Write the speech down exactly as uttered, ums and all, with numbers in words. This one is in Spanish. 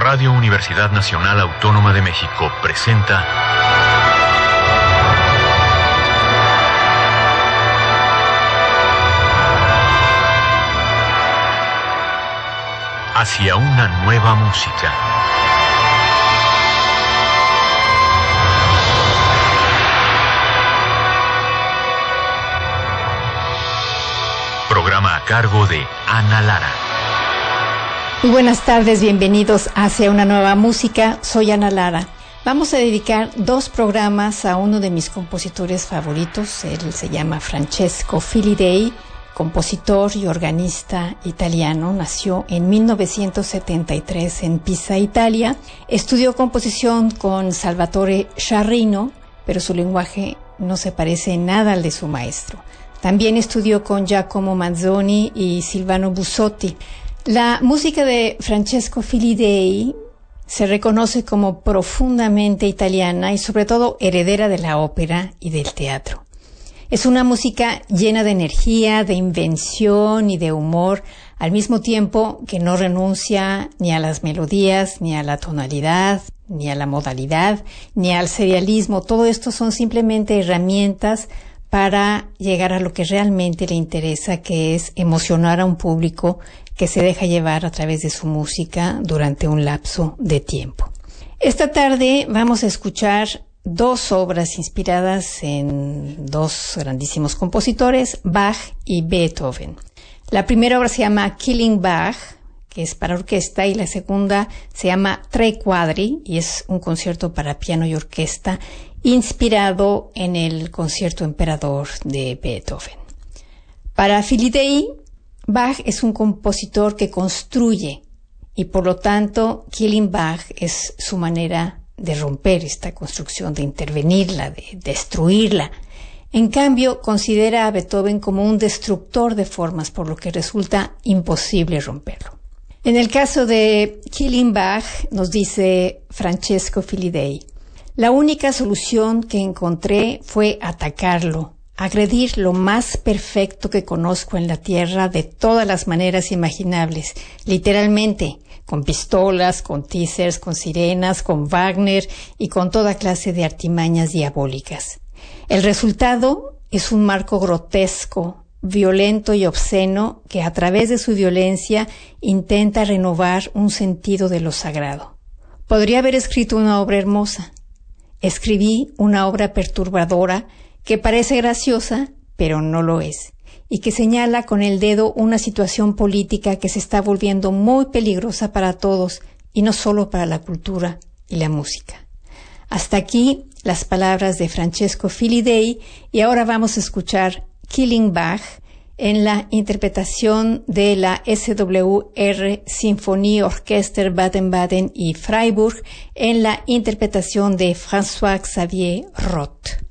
Radio Universidad Nacional Autónoma de México presenta Hacia una nueva música. Programa a cargo de Ana Lara. Muy buenas tardes, bienvenidos a Hacia una nueva música. Soy Ana Lara. Vamos a dedicar dos programas a uno de mis compositores favoritos. Él se llama Francesco Filidei, compositor y organista italiano. Nació en mil novecientos setenta y tres en Pisa, Italia. Estudió composición con Salvatore Sciarrino, pero su lenguaje no se parece en nada al de su maestro. También estudió con Giacomo Manzoni y Silvano Bussotti. La música de Francesco Filidei se reconoce como profundamente italiana y sobre todo heredera de la ópera y del teatro. Es una música llena de energía, de invención y de humor, al mismo tiempo que no renuncia ni a las melodías, ni a la tonalidad, ni a la modalidad, ni al serialismo. Todo esto son simplemente herramientas para llegar a lo que realmente le interesa, que es emocionar a un público que se deja llevar a través de su música durante un lapso de tiempo. Esta tarde vamos a escuchar dos obras inspiradas en dos grandísimos compositores, Bach y Beethoven. La primera obra se llama Killing Bach, que es para orquesta, y la segunda se llama Tre Quadri, y es un concierto para piano y orquesta inspirado en el concierto Emperador de Beethoven. Para Filidei, Bach es un compositor que construye, y por lo tanto Killing Bach es su manera de romper esta construcción, de intervenirla, de destruirla. En cambio, considera a Beethoven como un destructor de formas, por lo que resulta imposible romperlo. En el caso de Killing Bach, nos dice Francesco Filidei: la única solución que encontré fue atacarlo, agredir lo más perfecto que conozco en la tierra de todas las maneras imaginables, literalmente, con pistolas, con teasers, con sirenas, con Wagner y con toda clase de artimañas diabólicas. El resultado es un marco grotesco, violento y obsceno que a través de su violencia intenta renovar un sentido de lo sagrado. Podría haber escrito una obra hermosa. Escribí una obra perturbadora que parece graciosa, pero no lo es, y que señala con el dedo una situación política que se está volviendo muy peligrosa para todos, y no solo para la cultura y la música. Hasta aquí las palabras de Francesco Filidei, y ahora vamos a escuchar Killing Bach en la interpretación de la S W R Sinfonie Orchester Baden-Baden y Freiburg, en la interpretación de François Xavier Roth.